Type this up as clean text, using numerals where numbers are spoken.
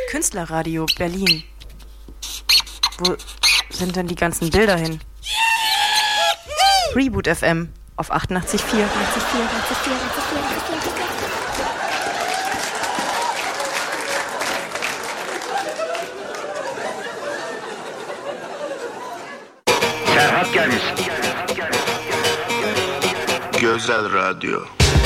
Künstlerradio Berlin. Wo sind denn die ganzen Bilder hin? Reboot FM auf 88,4. Güzel Radyo.